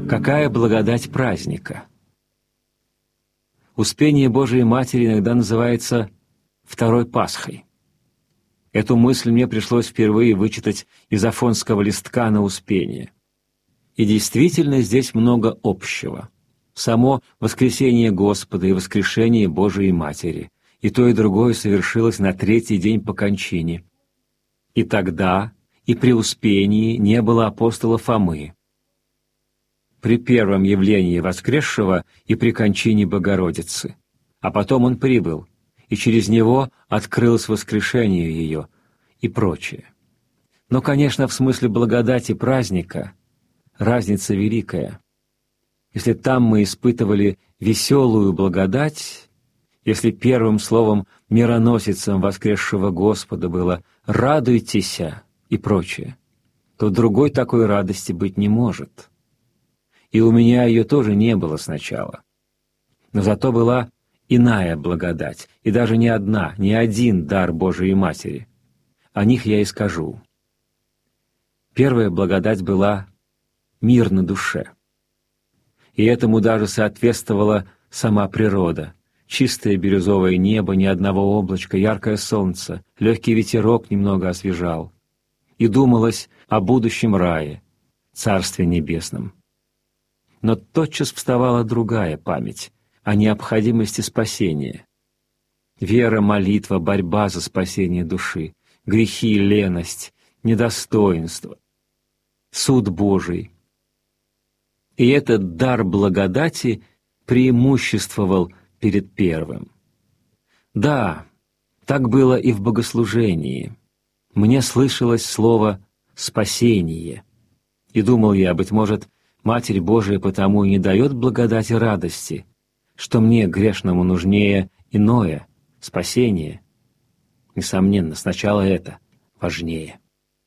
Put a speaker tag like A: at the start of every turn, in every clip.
A: Какая благодать праздника! Успение Божией Матери иногда называется второй Пасхой. Эту мысль мне пришлось впервые вычитать из афонского листка на Успение. И действительно здесь много общего. Само воскресение Господа и воскрешение Божией Матери, и то и другое совершилось на третий день по кончине. И тогда, и при Успении не было апостола Фомы. При первом явлении воскресшего и при кончине Богородицы. А потом он прибыл, и через него открылось воскрешение ее и прочее. Но, конечно, в смысле благодати праздника разница великая. Если там мы испытывали веселую благодать, если первым словом мироносицам воскресшего Господа было «радуйтеся» и прочее, то другой такой радости быть не может. И у меня ее тоже не было сначала. Но зато была иная благодать, и даже не одна, не один дар Божией Матери. О них я и скажу. Первая благодать была мир на душе. И этому даже соответствовала сама природа. Чистое бирюзовое небо, ни одного облачка, яркое солнце, легкий ветерок немного освежал. И думалось о будущем рае, Царстве Небесном. Но тотчас вставала другая память о необходимости спасения. Вера, молитва, борьба за спасение души, грехи, леность, недостоинство, суд Божий. И этот дар благодати преимуществовал перед первым. Да, так было и в богослужении. Мне слышалось слово «спасение», и думал я, быть может, Матерь Божия потому и не дает благодати радости, что мне, грешному, нужнее иное — спасение. Несомненно, сначала это важнее.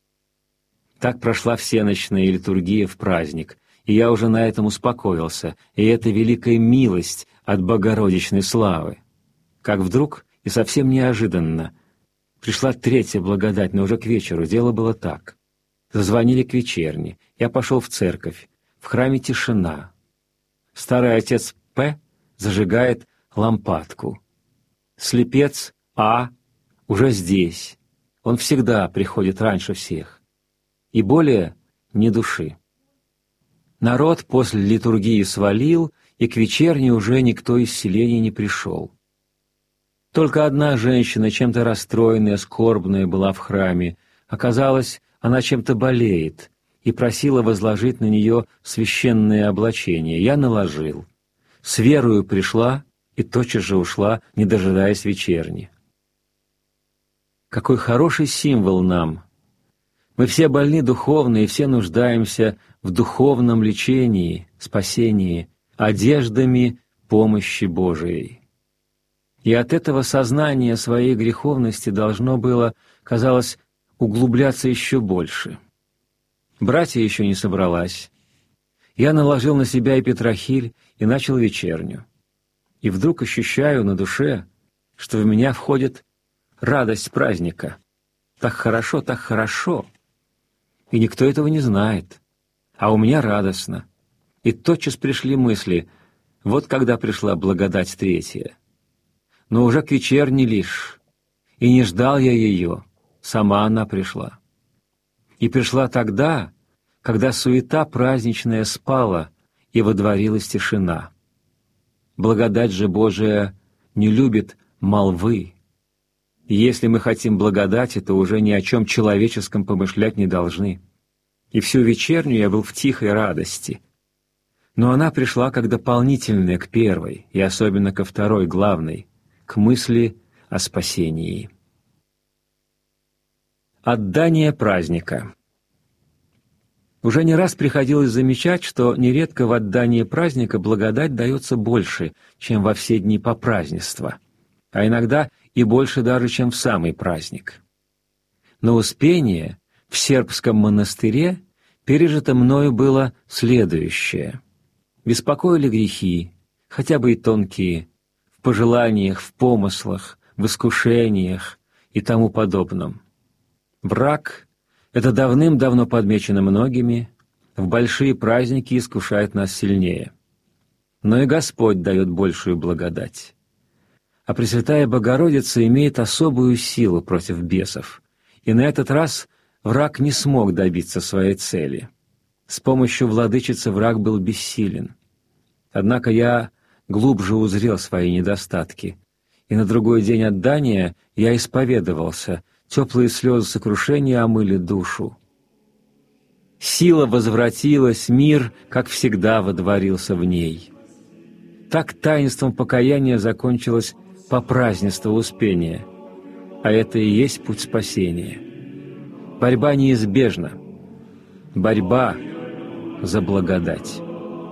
A: Так прошла всеночная литургия в праздник, и я уже на этом успокоился, и это великая милость от Богородичной славы. Как вдруг, и совсем неожиданно, пришла третья благодать, но уже к вечеру. Дело было так. Зазвонили к вечерне, я пошел в церковь, в храме тишина. Старый отец П. зажигает лампадку. Слепец А. уже здесь. Он всегда приходит раньше всех. И более ни души. Народ после литургии свалил, и к вечерне уже никто из селения не пришел. Только одна женщина, чем-то расстроенная, скорбная, была в храме. Оказалось, она чем-то болеет, и просила возложить на нее священное облачение. Я наложил. С верою пришла и тотчас же ушла, не дожидаясь вечерни. Какой хороший символ нам! Мы все больны духовно, и все нуждаемся в духовном лечении, спасении, одеждами помощи Божией. И от этого сознание своей греховности должно было, казалось, углубляться еще больше. Братья еще не собралась. Я наложил на себя и петрохиль и начал вечерню. И вдруг ощущаю на душе, что в меня входит радость праздника. Так хорошо, так хорошо. И никто этого не знает. А у меня радостно. И тотчас пришли мысли, вот когда пришла благодать третья. Но уже к вечерне лишь. И не ждал я ее, сама она пришла. И пришла тогда, когда суета праздничная спала, и водворилась тишина. Благодать же Божия не любит молвы. И если мы хотим благодати, то уже ни о чем человеческом помышлять не должны. И всю вечерню я был в тихой радости. Но она пришла как дополнительная к первой, и особенно ко второй, главной, к мысли о спасении. Отдание праздника. Уже не раз приходилось замечать, что нередко в отдании праздника благодать дается больше, чем во все дни попразднества, а иногда и больше даже, чем в самый праздник. На Успение в сербском монастыре пережито мною было следующее. Беспокоили грехи, хотя бы и тонкие, в пожеланиях, в помыслах, в искушениях и тому подобном. Враг — это давным-давно подмечено многими, в большие праздники искушает нас сильнее. Но и Господь дает большую благодать. А Пресвятая Богородица имеет особую силу против бесов, и на этот раз враг не смог добиться своей цели. С помощью владычицы враг был бессилен. Однако я глубже узрел свои недостатки, и на другой день отдания я исповедовался, теплые слезы сокрушения омыли душу. Сила возвратилась, мир, как всегда, водворился в ней. Так таинством покаяния закончилось попразднество Успения, а это и есть путь спасения. Борьба неизбежна, борьба за благодать.